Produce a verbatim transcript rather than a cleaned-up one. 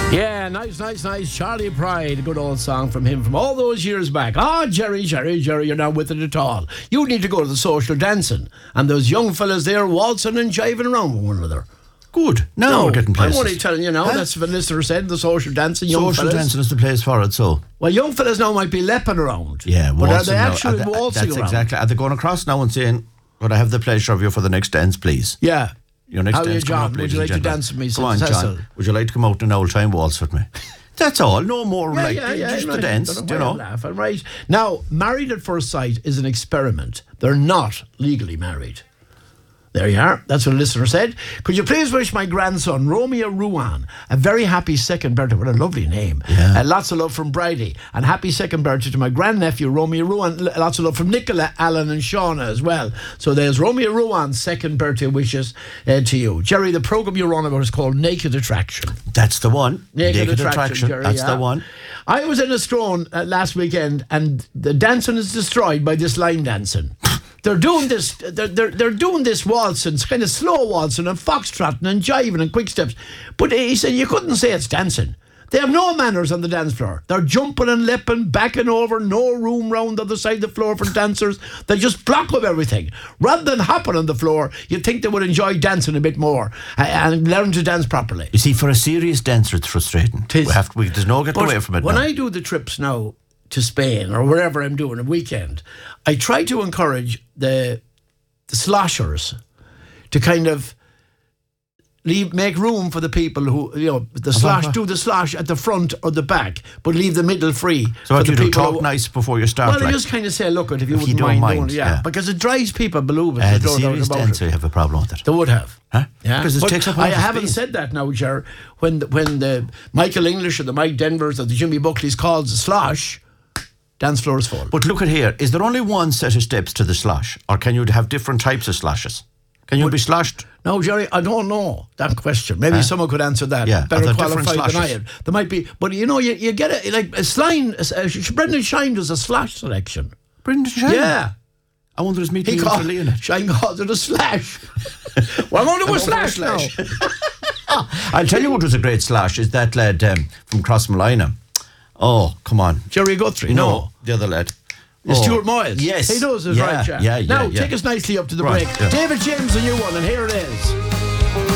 Yeah, nice, nice, nice. Charlie Pride, a good old song from him from all those years back. Ah, oh, Jerry, Jerry, Jerry, you're not with it at all. You need to go to the social dancing. And those young fellas there waltzing and jiving around with one another. Good. Now no, we're getting places. I'm only telling you now, huh? That's what the listener said, the social dancing, young social fellas. dancing is the place for it, so. Well, young fellas now might be lepping around. Yeah, but are they now. actually are they, waltzing that's around? Exactly. Are they going across now and saying, could I have the pleasure of you for the next dance, please? Yeah. Your next How dance, are you, John? up, Would you like to dance with me? Come on, John. Would you like to come out and old time waltz with me? That's all. No more yeah, like yeah, yeah, just right. the dance. Don't Do you know? Laughing, right. Now, Married at First Sight is an experiment. They're not legally married. There you are. That's what a listener said. Could you please wish my grandson, Romeo Ruan, a very happy second birthday. What a lovely name. Yeah. Uh, lots of love from Bridie. And happy second birthday to my grandnephew, Romeo Ruan. L- lots of love from Nicola, Alan and Shauna as well. So there's Romeo Ruan's second birthday wishes uh, to you. Jerry, the programme you're on about is called Naked Attraction. That's the one. Naked, Naked Attraction, Attraction. Jerry, That's yeah. the one. I was in Estrone uh, last weekend and the dancing is destroyed by this line dancing. They're doing this. They're, they're they're doing this waltzing, it's kind of slow waltzing and foxtrotting and jiving and quick steps. But he said you couldn't say it's dancing. They have no manners on the dance floor. They're jumping and leaping, backing over, no room round the other side of the floor for dancers. They just block up everything. Rather than hopping on the floor, you'd think they would enjoy dancing a bit more and learn to dance properly. You see, for a serious dancer, it's frustrating. Tis. We have to, we, there's no getting But away from it when now. I do the trips now to Spain or wherever I'm doing a weekend, I try to encourage the the sloshers to kind of leave, make room for the people who, you know, the slosh, do the slosh at the front or the back, but leave the middle free. So what for do the you do? people Talk who, nice before you start? Well, like. I just kind of say, look, if you If you wouldn't don't mind, mind, doing it, yeah, yeah. because it drives people below. Uh, the serious dancer have a problem with it. They would have. Huh? Yeah, Because it but takes up a I lot of haven't space. said that now, Ger. When the, when the Michael English or the Mike Denvers or the Jimmy Buckleys calls a slosh, dance floor is full. But look at here. Is there only one set of steps to the slosh? Or can you have different types of sloshes? Can you But- be sloshed? No, Jerry, I don't know that question. Maybe Huh? someone could answer that Yeah, are better there different qualified than I slashes? am. There might be, but you know, you, you get it like a slime. Uh, Brendan Shine does a slash selection. Brendan Shine? Yeah, I wonder is he meeting called for Leon. Shine calls it a slash. Well, I'm going to do a I'm slash going now. for a slash. I'll tell you what was a great slash is that lad um, from Crossmolina. Oh, come on. Jerry Guthrie. No, No, the other lad. It's Oh, Stuart Moyles. Yes. He does, is Yeah, right, yeah. yeah, yeah, Now, yeah. take us nicely up to the Right, break. yeah. David James, a new one, and here it is.